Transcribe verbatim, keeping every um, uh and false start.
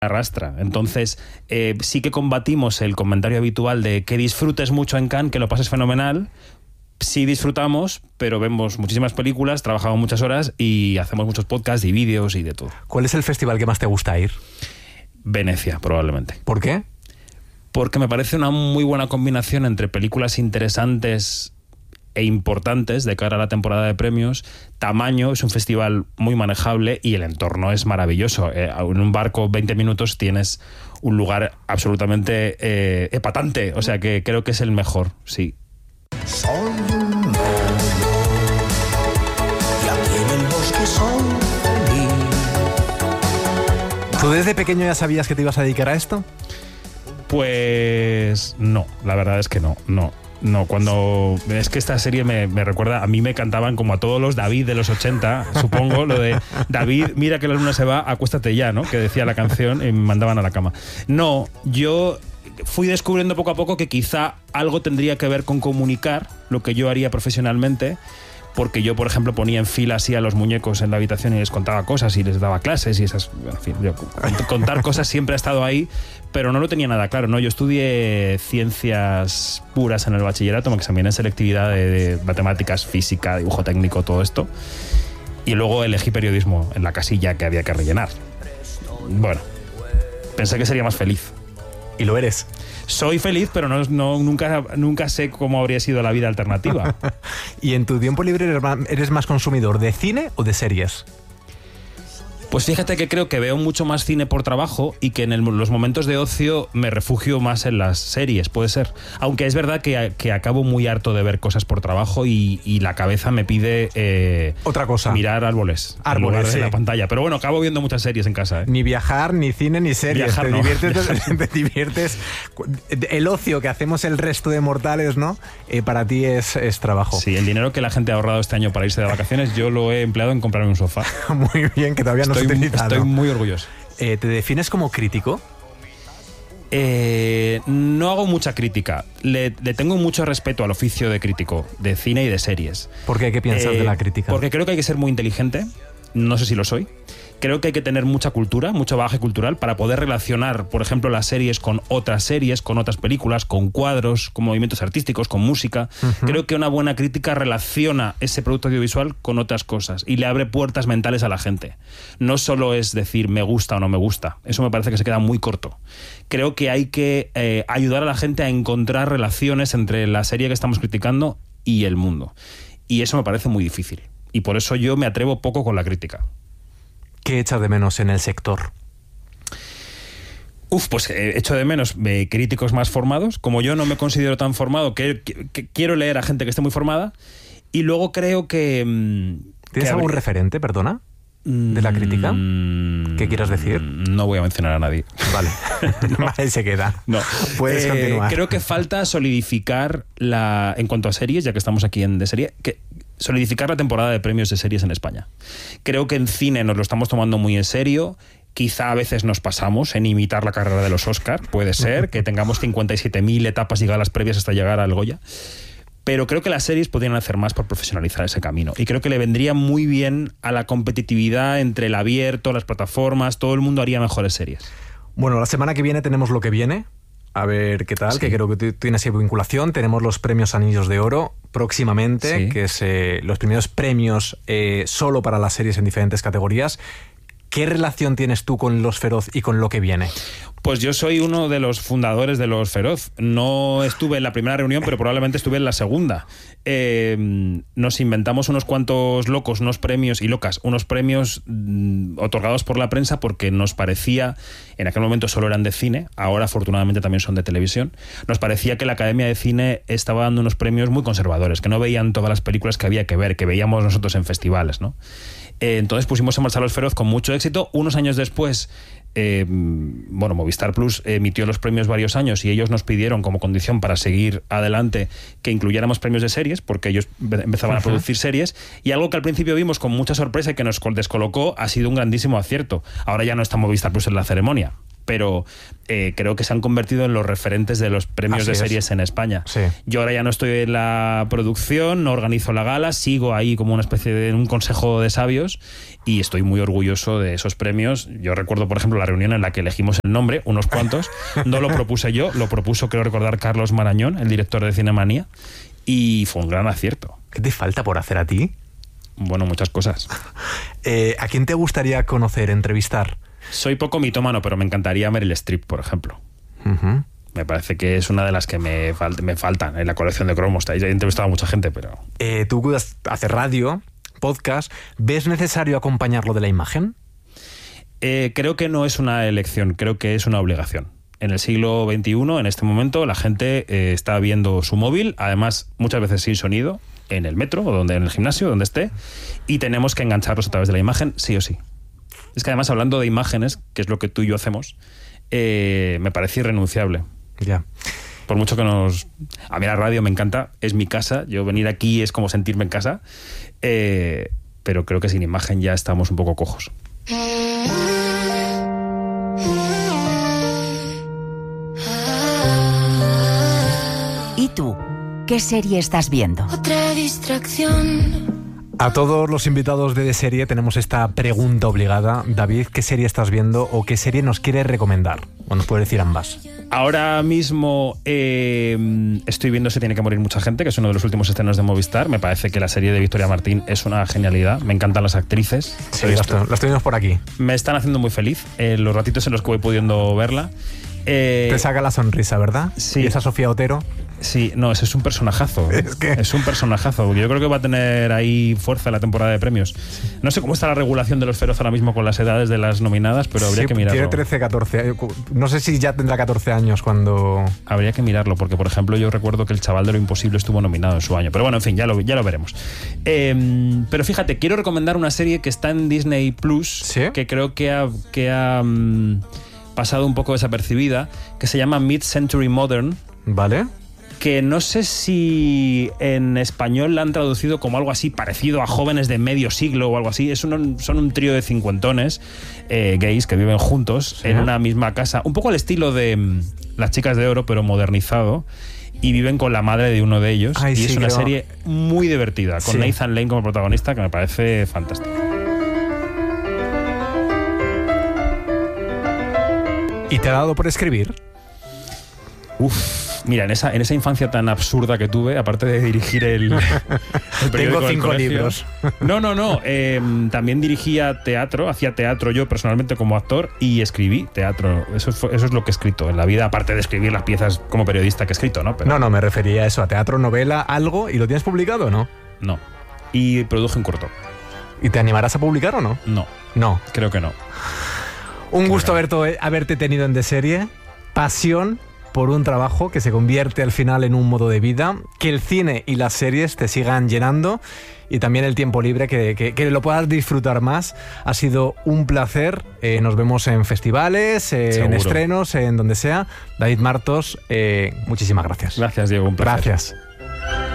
arrastra. Entonces, eh, sí que combatimos el comentario habitual de que disfrutes mucho en Cannes, que lo pases fenomenal. Sí disfrutamos, pero vemos muchísimas películas, trabajamos muchas horas y hacemos muchos podcasts y vídeos y de todo. ¿Cuál es el festival que más te gusta ir? Venecia, probablemente. ¿Por qué? Porque me parece una muy buena combinación entre películas interesantes e importantes de cara a la temporada de premios. Tamaño, es un festival muy manejable y el entorno es maravilloso. Eh, en un barco veinte minutos tienes un lugar absolutamente eh, epatante, o sea que creo que es el mejor, sí. Soy un lobo y aquí en el bosque soy feliz. ¿Tú desde pequeño ya sabías que te ibas a dedicar a esto? Pues no, la verdad es que no, no. No, cuando... Es que esta serie me, me recuerda... A mí me cantaban como a todos los David de los ochenta, supongo, lo de David, mira que la luna se va, acuéstate ya, ¿no? Que decía la canción y me mandaban a la cama. No, yo fui descubriendo poco a poco que quizá algo tendría que ver con comunicar lo que yo haría profesionalmente, porque yo, por ejemplo, ponía en fila así a los muñecos en la habitación y les contaba cosas y les daba clases y esas... En fin, yo, contar cosas siempre ha estado ahí, pero no lo tenía nada claro, ¿no? Yo estudié ciencias puras en el bachillerato, me examiné en selectividad de, de matemáticas, física, dibujo técnico, todo esto, y luego elegí periodismo en la casilla que había que rellenar. Bueno, pensé que sería más feliz. ¿Y lo eres? Soy feliz, pero no, no, nunca, nunca sé cómo habría sido la vida alternativa. ¿Y en tu tiempo libre eres más consumidor de cine o de series? Pues fíjate que creo que veo mucho más cine por trabajo y que en el, los momentos de ocio me refugio más en las series, puede ser. Aunque es verdad que, que acabo muy harto de ver cosas por trabajo y, y la cabeza me pide eh, otra cosa, mirar árboles, árboles en lugar de sí. la pantalla. Pero bueno, acabo viendo muchas series en casa. ¿eh? Ni viajar, ni cine, ni series. Viajar, te, no. diviertes, te, te diviertes. El ocio que hacemos el resto de mortales, ¿no? Eh, para ti es, es trabajo. Sí, el dinero que la gente ha ahorrado este año para irse de vacaciones, yo lo he empleado en comprarme un sofá. Muy bien, que todavía no Estoy, se utiliza. estoy muy orgulloso. Eh, ¿Te defines como crítico? Eh, no hago mucha crítica. Le, le tengo mucho respeto al oficio de crítico de cine y de series. ¿Por qué? ¿Qué piensas eh, de la crítica? Porque creo que hay que ser muy inteligente. No sé si lo soy. Creo que hay que tener mucha cultura, mucho bagaje cultural para poder relacionar, por ejemplo, las series con otras series, con otras películas, con cuadros, con movimientos artísticos, con música. Uh-huh. Creo que una buena crítica relaciona ese producto audiovisual con otras cosas y le abre puertas mentales a la gente. No solo es decir me gusta o no me gusta. Eso me parece que se queda muy corto. Creo que hay que eh, ayudar a la gente a encontrar relaciones entre la serie que estamos criticando y el mundo. Y eso me parece muy difícil. Y por eso yo me atrevo poco con la crítica. ¿Qué echas de menos en el sector? Uf, pues eh, echo de menos eh, críticos más formados. Como yo no me considero tan formado, que, que, que quiero leer a gente que esté muy formada. Y luego creo que... ¿Tienes que algún habría... referente, perdona, de la crítica? ¿Qué quieras decir? No voy a mencionar a nadie. Vale, no. Vale, se queda. No. Puedes eh, continuar. Creo que falta solidificar la... En cuanto a series, ya que estamos aquí en de serie... que solidificar la temporada de premios de series en España. Creo que en cine nos lo estamos tomando muy en serio. Quizá a veces nos pasamos en imitar la carrera de los Oscar. Puede ser que tengamos cincuenta y siete mil etapas y galas previas hasta llegar al Goya. Pero creo que las series podrían hacer más por profesionalizar ese camino. Y creo que le vendría muy bien a la competitividad entre el abierto, las plataformas. Todo el mundo haría mejores series. Bueno, la semana que viene tenemos Lo que viene. A ver qué tal, sí. Que creo que tú tienes ahí vinculación. Tenemos los premios Anillos de Oro próximamente, sí. Que es eh, los primeros premios eh, solo para las series en diferentes categorías. ¿Qué relación tienes tú con Los Feroz y con Lo que viene? Pues yo soy uno de los fundadores de Los Feroz. No estuve en la primera reunión, pero probablemente estuve en la segunda. Eh, nos inventamos unos cuantos locos, unos premios, y locas, unos premios mm, otorgados por la prensa porque nos parecía, en aquel momento solo eran de cine, ahora afortunadamente también son de televisión, nos parecía que la Academia de Cine estaba dando unos premios muy conservadores, que no veían todas las películas que había que ver, que veíamos nosotros en festivales, ¿no? Eh, entonces pusimos en marcha Los Feroz con mucho éxito. Unos años después, eh, bueno, Movistar Plus emitió los premios varios años y ellos nos pidieron como condición para seguir adelante que incluyéramos premios de series, porque ellos empezaban uh-huh. a producir series, y algo que al principio vimos con mucha sorpresa y que nos descolocó ha sido un grandísimo acierto. Ahora ya no está Movistar Plus en la ceremonia, pero eh, creo que se han convertido en los referentes de los premios Así de es. series en España. Sí. Yo ahora ya no estoy en la producción, no organizo la gala, sigo ahí como una especie de un consejo de sabios y estoy muy orgulloso de esos premios. Yo recuerdo, por ejemplo, la reunión en la que elegimos el nombre, unos cuantos. No lo propuse yo, lo propuso, creo recordar, Carlos Marañón, el director de Cinemanía, y fue un gran acierto. ¿Qué te falta por hacer a ti? Bueno, muchas cosas. Eh, ¿A quién te gustaría conocer, entrevistar? Soy poco mitómano, pero me encantaría Meryl Streep, por ejemplo. Uh-huh. Me parece que es una de las que me, fal- me faltan en la colección de cromos. He entrevistado a mucha gente, pero... Eh, tú haces radio, podcast. ¿Ves necesario acompañarlo de la imagen? Eh, creo que no es una elección, creo que es una obligación. En el siglo veintiuno, en este momento, la gente eh, está viendo su móvil, además muchas veces sin sonido, en el metro o donde, en el gimnasio, donde esté, y tenemos que engancharlos a través de la imagen, sí o sí. Es que además, hablando de imágenes, que es lo que tú y yo hacemos, eh, me parece irrenunciable. Ya. Por mucho que nos... A mí la radio me encanta, es mi casa, yo venir aquí es como sentirme en casa, eh, pero creo que sin imagen ya estamos un poco cojos. ¿Y tú? ¿Qué serie estás viendo? Otra distracción. A todos los invitados de De Serie tenemos esta pregunta obligada. David, ¿qué serie estás viendo o qué serie nos quieres recomendar? O nos puedes decir ambas. Ahora mismo eh, estoy viendo Se tiene que morir mucha gente, que es uno de los últimos estrenos de Movistar. Me parece que la serie de Victoria Martín es una genialidad. Me encantan las actrices. Sí, las, las tenemos por aquí. Me están haciendo muy feliz eh, los ratitos en los que voy pudiendo verla. Eh, Te saca la sonrisa, ¿verdad? Sí. ¿Y esa Sofía Otero? Sí, no, ese es un personajazo. Es que- Es un personajazo. Porque yo creo que va a tener ahí fuerza la temporada de premios. No sé cómo está la regulación de los Feroz ahora mismo con las edades de las nominadas, pero habría Sí, que mirarlo. tiene trece, catorce. No sé si ya tendrá catorce años cuando... Habría que mirarlo, porque por ejemplo yo recuerdo que El chaval de lo imposible estuvo nominado en su año. Pero bueno, en fin, ya lo, ya lo veremos. Eh, pero fíjate, quiero recomendar una serie que está en Disney Plus, ¿Sí? que creo que ha, que ha mm, pasado un poco desapercibida, que se llama Mid-Century Modern, ¿Vale? que no sé si en español la han traducido como algo así parecido a Jóvenes de Medio Siglo o algo así. Es un, son un trío de cincuentones eh, gays que viven juntos Sí. en una misma casa, un poco al estilo de mm, Las Chicas de Oro, pero modernizado, y viven con la madre de uno de ellos. Ay, y sí, es una creo- serie muy divertida, con Sí. Nathan Lane como protagonista, que me parece fantástica. ¿Y te ha dado por escribir? Uf, mira, en esa, en esa infancia tan absurda que tuve, aparte de dirigir el, el periódico del cinco colegio- libros. No, no, no. eh, también dirigía teatro, hacía teatro yo personalmente como actor y escribí teatro. Eso, fue- eso es lo que he escrito en la vida, aparte de escribir las piezas como periodista que he escrito, ¿no? Pero No, no, me refería a eso, a teatro, novela, algo. ¿Y lo tienes publicado o no? no. Y produje un corto. ¿Y te animarás a publicar o no? No, No. creo que no. Un gusto haberte, haberte tenido en De Serie. Pasión por un trabajo que se convierte al final en un modo de vida. Que el cine y las series te sigan llenando. Y también el tiempo libre, que, que, que lo puedas disfrutar más. Ha sido un placer. Eh, nos vemos en festivales, eh, en Seguro. estrenos, en donde sea. David Martos, eh, muchísimas gracias. Gracias, Diego. Un placer. Gracias.